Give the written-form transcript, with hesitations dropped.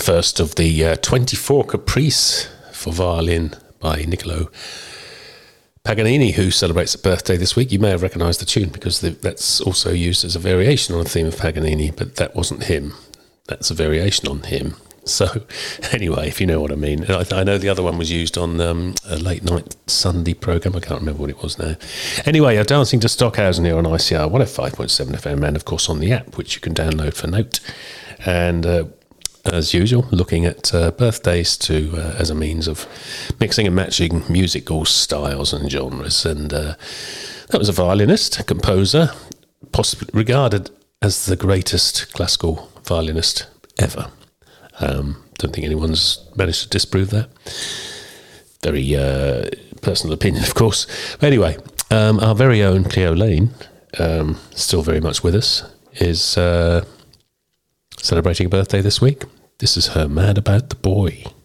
first of the 24 Caprice for violin by Niccolo Paganini, who celebrates a birthday this week. You may have recognised the tune because that's also used as a variation on a theme of Paganini, but that wasn't him. That's a variation on him. So, anyway, if you know what I mean. I know the other one was used on a late-night Sunday programme. I can't remember what it was now. Anyway, dancing to Stockhausen here on ICR 105.7 FM and, of course, on the app, which you can download for Note. And, as usual, looking at birthdays as a means of mixing and matching musical styles and genres. And that was a violinist, a composer, possibly regarded as the greatest classical violinist ever. Don't think anyone's managed to disprove that. Very personal opinion, of course. But anyway, our very own Cleo Lane, still very much with us, is celebrating a birthday this week. This is her Mad About the Boy.